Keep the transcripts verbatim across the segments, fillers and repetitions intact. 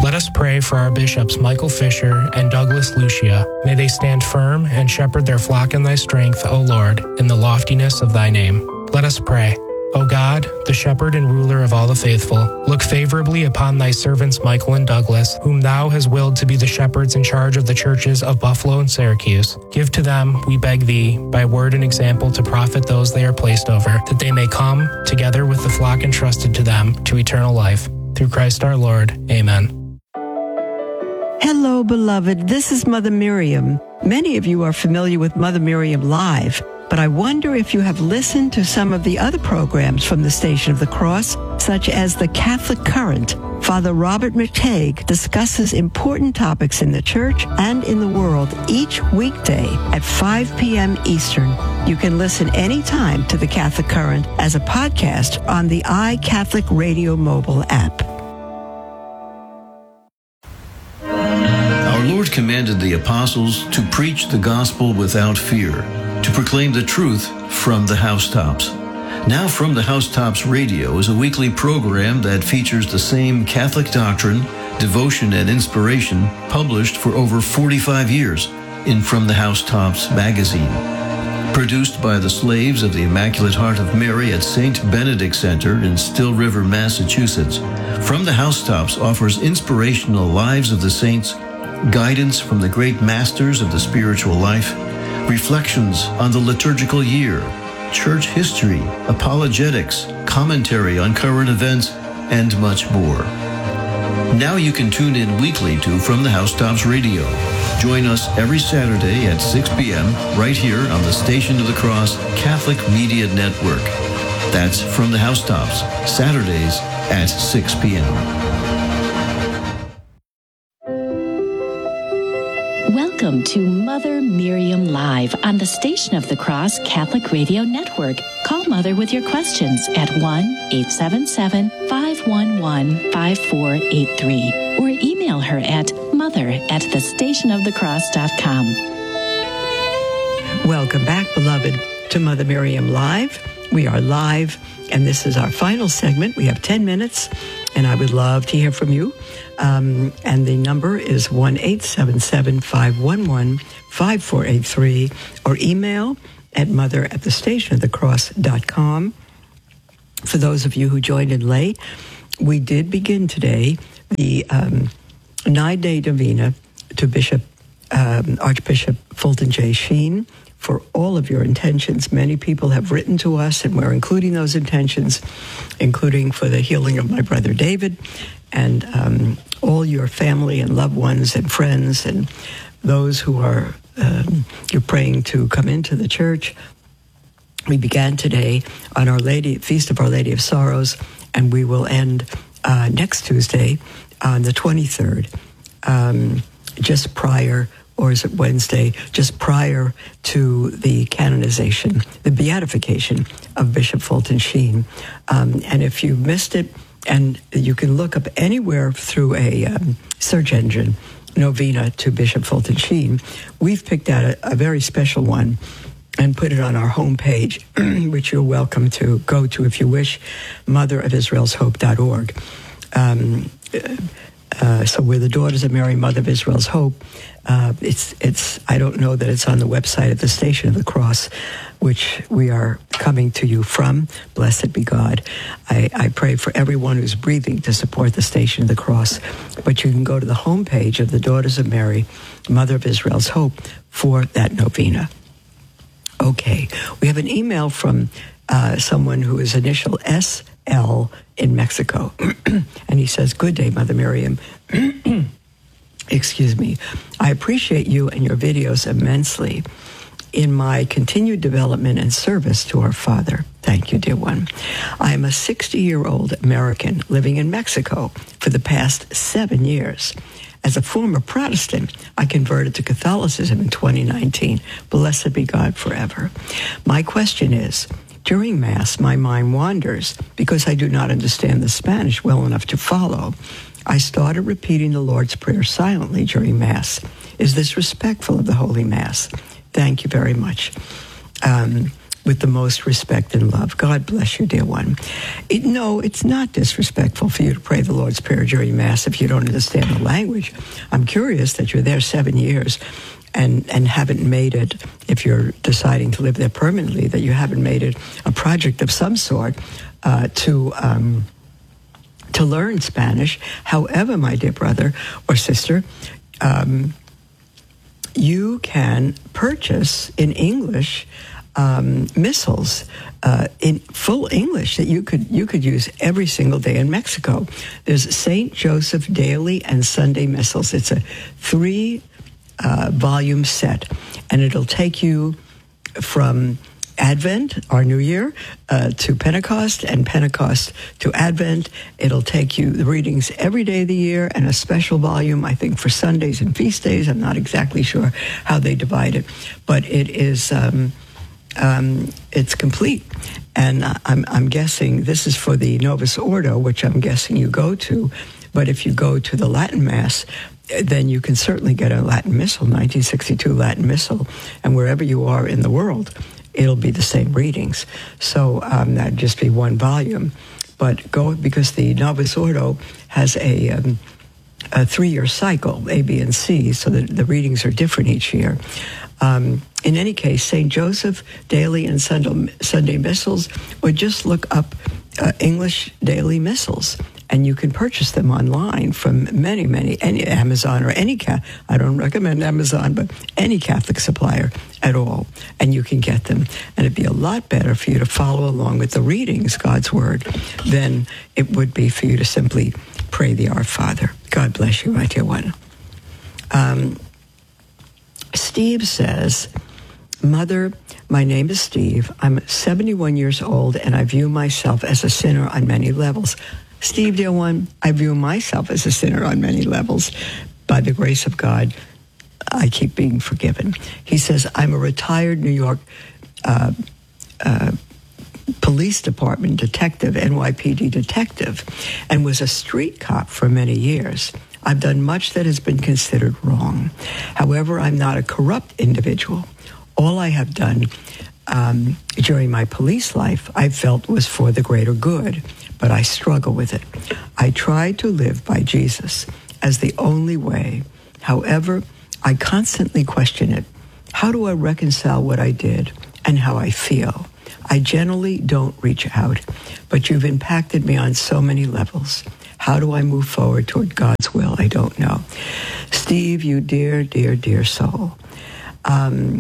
Let us pray for our bishops Michael Fisher and Douglas Lucia. May they stand firm and shepherd their flock in thy strength, O Lord, in the loftiness of thy name. Let us pray. O God, the shepherd and ruler of all the faithful, look favorably upon thy servants Michael and Douglas, whom thou hast willed to be the shepherds in charge of the churches of Buffalo and Syracuse. Give to them, we beg thee, by word and example to profit those they are placed over, that they may come, together with the flock entrusted to them, to eternal life. Through Christ our Lord. Amen. Hello, beloved. This is Mother Miriam. Many of you are familiar with Mother Miriam Live, but I wonder if you have listened to some of the other programs from the Station of the Cross, such as the Catholic Current. Father Robert McTague discusses important topics in the church and in the world each weekday at five p.m. Eastern. You can listen anytime to the Catholic Current as a podcast on the iCatholic Radio mobile app. Our Lord commanded the apostles to preach the gospel without fear, to proclaim the truth from the housetops. Now From the Housetops Radio is a weekly program that features the same Catholic doctrine, devotion, and inspiration published for over forty-five years in From the Housetops magazine. Produced by the slaves of the Immaculate Heart of Mary at Saint Benedict Center in Still River, Massachusetts, From the Housetops offers inspirational lives of the saints, guidance from the great masters of the spiritual life, reflections on the liturgical year, church history, apologetics, commentary on current events, and much more. Now you can tune in weekly to From the Housetops Radio. Join us every Saturday at six p.m. right here on the Station of the Cross Catholic Media Network. That's From the Housetops, Saturdays at six p.m. Welcome to Mother Miriam Live on the Station of the Cross Catholic Radio Network. Call Mother with your questions at one eight seven seven, five one one, five four eight three or email her at mother at the station of the cross dot com. Welcome back, beloved, to Mother Miriam Live. We are live, and this is our final segment. We have ten minutes, and I would love to hear from you. Um, and the number is one eight seven seven, five one one, five four eight three or email at mother at the station of the cross dot com. For those of you who joined in late, we did begin today the um, nine-day novena to Bishop um, Archbishop Fulton J. Sheen for all of your intentions. Many people have written to us, and we're including those intentions, including for the healing of my brother David, and um, all your family and loved ones and friends and those who are um, you're praying to come into the church. We began today on Our Lady, Feast of Our Lady of Sorrows, and we will end uh, next Tuesday on the twenty-third, um, just prior, or is it Wednesday, just prior to the canonization, the beatification of Bishop Fulton Sheen. Um, and if you missed it, and you can look up anywhere through a um, search engine, novena to Bishop Fulton Sheen, we've picked out a, a very special one and put it on our homepage, which you're welcome to go to if you wish, mother of israel's hope dot org. Um, uh, so we're the Daughters of Mary, Mother of Israel's Hope. Uh, it's, it's, I don't know that it's on the website of the Station of the Cross, which we are coming to you from. Blessed be God. I, I pray for everyone who's breathing to support the Station of the Cross. But you can go to the homepage of the Daughters of Mary, Mother of Israel's Hope, for that novena. Okay. We have an email from uh, someone who is initial S L in Mexico. And he says, "Good day, Mother Miriam." Excuse me. "I appreciate you and your videos immensely in my continued development and service to our Father." Thank you, dear one. "I am a sixty-year-old American living in Mexico for the past seven years. As a former Protestant, I converted to Catholicism in twenty nineteen. Blessed be God forever. My question is, during Mass, my mind wanders because I do not understand the Spanish well enough to follow. I started repeating the Lord's Prayer silently during Mass. Is this respectful of the Holy Mass? Thank you very much." Um, with the most respect and love. God bless you, dear one. It, no, it's not disrespectful for you to pray the Lord's Prayer during Mass if you don't understand the language. I'm curious that you're there seven years and, and haven't made it, if you're deciding to live there permanently, that you haven't made it a project of some sort uh, to... Um, to learn Spanish. However, my dear brother or sister, um, you can purchase in English um, missals uh, in full English that you could you could use every single day in Mexico. There's Saint Joseph Daily and Sunday Missals. It's a three uh, volume set, and it'll take you from Advent, our New Year, uh, to Pentecost, and Pentecost to Advent. It'll take you the readings every day of the year, and a special volume, I think, for Sundays and feast days. I'm not exactly sure how they divide it, but it is um, um, it's complete. And I'm, I'm guessing this is for the Novus Ordo, which I'm guessing you go to. But if you go to the Latin Mass, then you can certainly get a Latin Missal, nineteen sixty-two Latin Missal, and wherever you are in the world, it'll be the same readings. So um, that'd just be one volume. But go, because the Novus Ordo has a, um, a three-year cycle, A, B, and C, so the, the readings are different each year. Um, in any case, Saint Joseph Daily and Sunday, Sunday Missals, or just look up uh, English Daily Missals, and you can purchase them online from many, many, any Amazon or any, ca- I don't recommend Amazon, but any Catholic supplier at all, and you can get them. And it'd be a lot better for you to follow along with the readings, God's Word, than it would be for you to simply pray the Our Father. God bless you, my dear one. Um, Steve says, Mother, my name is Steve. I'm seventy-one years old, and I view myself as a sinner on many levels. Steve, dear one, I view myself as a sinner on many levels. By the grace of God, I keep being forgiven. He says, I'm a retired New York uh, uh, Police Department detective, N Y P D detective, and was a street cop for many years. I've done much that has been considered wrong. However, I'm not a corrupt individual. All I have done um, during my police life, I felt was for the greater good, but I struggle with it. I try to live by Jesus as the only way. However, I constantly question it. How do I reconcile what I did and how I feel? I generally don't reach out, but you've impacted me on so many levels. How do I move forward toward God's will? I don't know. Steve, you dear, dear, dear soul. Um,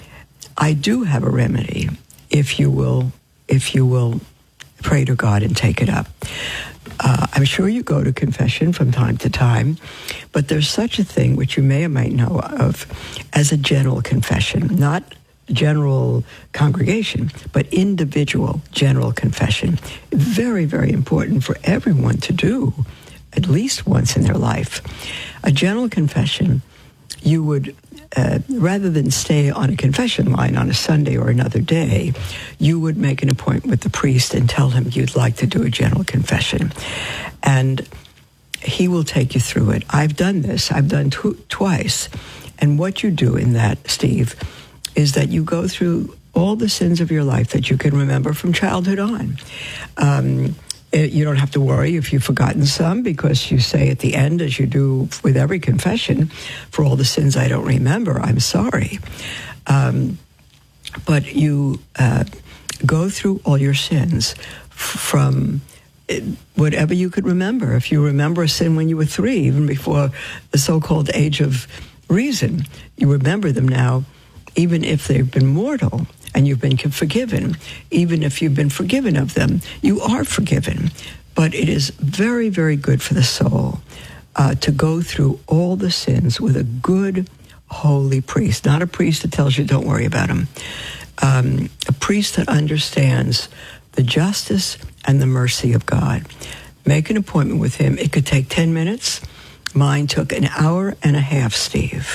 I do have a remedy if you will, if you will pray to God and take it up. Uh, I'm sure you go to confession from time to time, but there's such a thing, which you may or may know of, as a general confession, not general congregation, but individual general confession. Very, very important for everyone to do at least once in their life. A general confession, you would, uh, rather than stay on a confession line on a Sunday or another day, you would make an appointment with the priest and tell him you'd like to do a general confession. And he will take you through it. I've done this. I've done tw- twice. And what you do in that, Steve, is that you go through all the sins of your life that you can remember from childhood on. Um, it, you don't have to worry if you've forgotten some, because you say at the end, as you do with every confession, for all the sins I don't remember, I'm sorry. Um, but you uh, go through all your sins f- from whatever you could remember. If you remember a sin when you were three, even before the so-called age of reason, you remember them now, even if they've been mortal and you've been forgiven. Even if you've been forgiven of them, you are forgiven. But it is very, very good for the soul uh, to go through all the sins with a good, holy priest, not a priest that tells you don't worry about them. Um, a priest that understands the justice and the mercy of God. Make an appointment with him. It could take ten minutes. Mine took an hour and a half, Steve.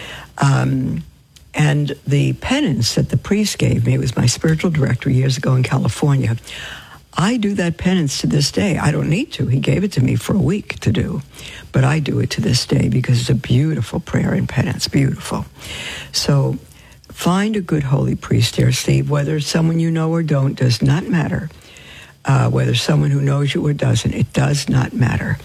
Um, and the penance that the priest gave me, it was my spiritual director years ago in California. I do that penance to this day. I don't need to. He gave it to me for a week to do. But I do it to this day because it's a beautiful prayer and penance. Beautiful. So find a good holy priest, dear Steve. Whether it's someone you know or don't does not matter. Uh, whether someone who knows you or doesn't, it does not matter.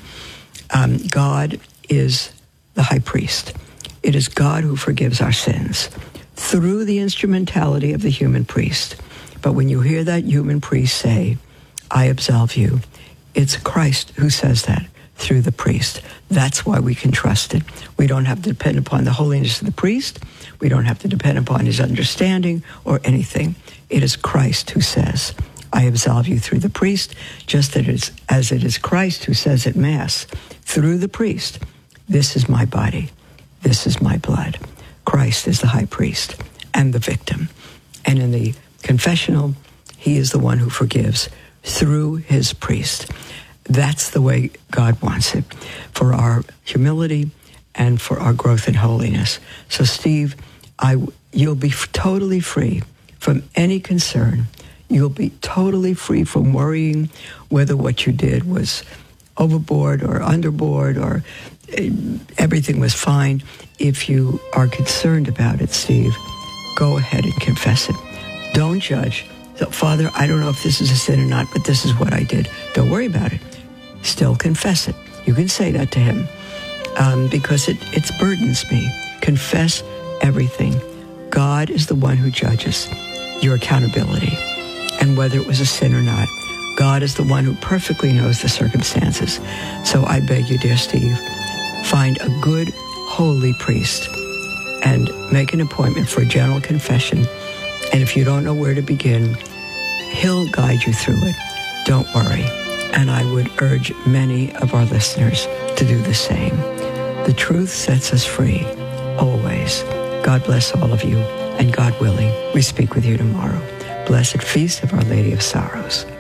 Um, God is the high priest. It is God who forgives our sins through the instrumentality of the human priest. But when you hear that human priest say, I absolve you, it's Christ who says that through the priest. That's why we can trust it. We don't have to depend upon the holiness of the priest. We don't have to depend upon his understanding or anything. It is Christ who says, I absolve you through the priest, just as it is, as it is Christ who says at Mass, through the priest, this is my body, this is my blood. Christ is the high priest and the victim. And in the confessional, he is the one who forgives through his priest. That's the way God wants it, for our humility and for our growth in holiness. So, Steve, I, you'll be f- totally free from any concern. You'll be totally free from worrying whether what you did was overboard or underboard or uh, everything was fine. If you are concerned about it, Steve, go ahead and confess it. Don't judge. So, Father, I don't know if this is a sin or not, but this is what I did. Don't worry about it. Still confess it. You can say that to him um, because it, it burdens me. Confess everything. God is the one who judges your accountability. And whether it was a sin or not, God is the one who perfectly knows the circumstances. So I beg you, dear Steve, find a good, holy priest and make an appointment for a general confession. And if you don't know where to begin, he'll guide you through it. Don't worry. And I would urge many of our listeners to do the same. The truth sets us free, always. God bless all of you, and God willing, we speak with you tomorrow. Blessed feast of Our Lady of Sorrows.